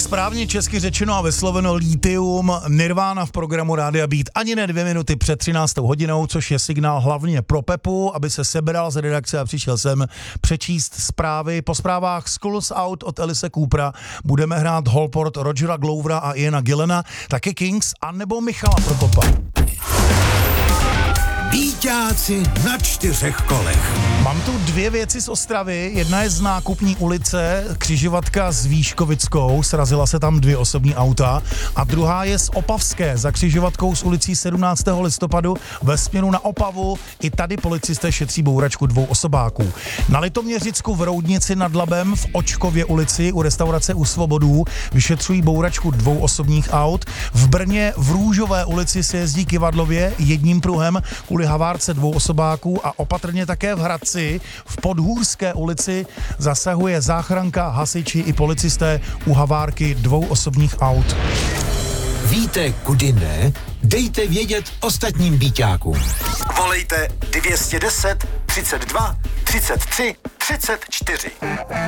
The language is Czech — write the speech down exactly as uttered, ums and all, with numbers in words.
správně česky řečeno a vysloveno Lithium, Nirvana v programu Rádia Beat. Ani ne dvě minuty před třináctou hodinou, což je signál hlavně pro Pepu, aby se sebral z redakce a přišel sem přečíst zprávy. Po zprávách Schools Out od Alice Coopera budeme hrát Holport Rogera Glovera a Iana Gillena, taky Kings a nebo Michala Prokopa. Bíťáci na čtyřech kolech. Mám tu dvě věci z Ostravy. Jedna je z Nákupní ulice, křižovatka s Výškovickou, srazila se tam dvě osobní auta. A druhá je z Opavské, za křižovatkou s ulicí sedmnáctého listopadu ve směru na Opavu. I tady policisté šetří bouračku dvou osobáků. Na Litoměřicku v Roudnici nad Labem v Očkově ulici u restaurace U Svobodů vyšetřují bouračku dvou osobních aut. V Brně v Růžové ulici se jezdí kivadlově jedním pruhem kvůli havárce dvou osobáků a opatrně také v Hradci v Podhůrské ulici zasahuje záchranka, hasiči i policisté u havárky dvou osobních aut. Víte, kudy ne? Dejte vědět ostatním bíťákům. Volejte dvě stě deset, třicet dva, třicet tři, třicet čtyři.